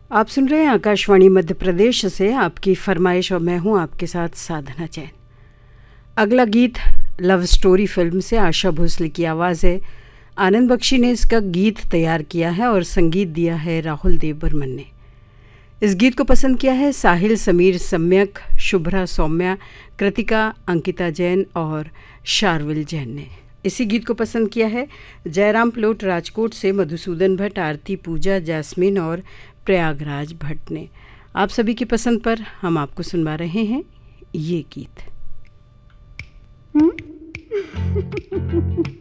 आप सुन रहे हैं आकाशवाणी मध्य प्रदेश से आपकी फरमाइश और मैं हूं आपके साथ साधना जैन। अगला गीत लव स्टोरी फिल्म से आशा भोसले की आवाज़ है। आनंद बख्शी ने इसका गीत तैयार किया है और संगीत दिया है राहुल देव बर्मन ने। इस गीत को पसंद किया है साहिल, समीर, सम्यक, शुभ्रा, सौम्या, कृतिका, अंकिता जैन और शार्विल जैन ने। इसी गीत को पसंद किया है जयराम प्लोट राजकोट से मधुसूदन भट्ट, आरती, पूजा, जैस्मिन और प्रयागराज भट्ट ने। आप सभी की पसंद पर हम आपको सुनवा रहे हैं ये गीत।